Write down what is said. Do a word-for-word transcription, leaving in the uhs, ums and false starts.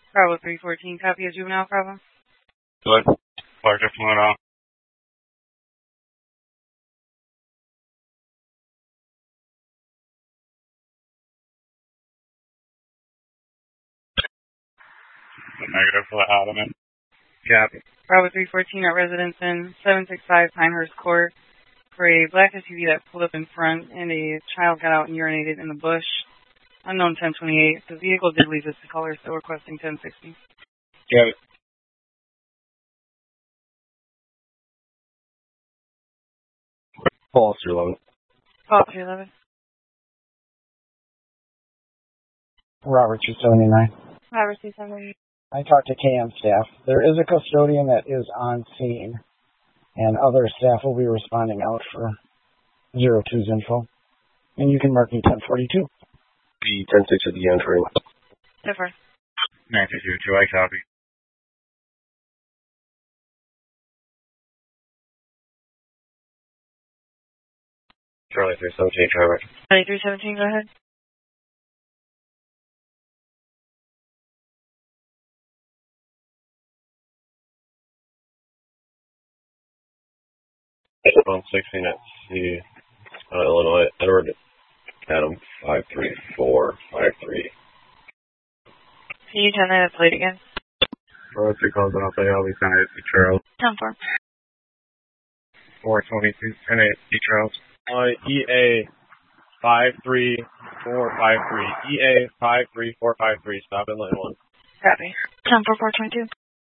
Bravo three fourteen, copy of juvenile problem. Good. Larger Florida. Negative for the adamant. Cap. Bravo three fourteen at residence in seven six five Pinehurst Court for a black S U V that pulled up in front and a child got out and urinated in the bush. Unknown ten twenty-eight. The vehicle did leave us the color, still requesting ten sixty. Cap. Paul three eleven. Paul three eleven. Robert two seventy-nine. Robert two seventy-nine. I talked to K M staff. There is a custodian that is on scene, and other staff will be responding out for zero two's info. And you can mark me ten forty-two. B ten six at the entry. Different. nine two two, I copy. Charlie three seventeen, Trevor. Charlie three seventeen, go ahead. one sixteen at C, uh, Illinois, Edward Adam five three four five three. Can you turn that plate again? four three calls out by L B ten eight, C Charles. ten four. four twenty-two, ten eight, C Charles. Uh, E A five three four five three. E A five three four five three, stop in line one. Copy. ten four four twenty-two.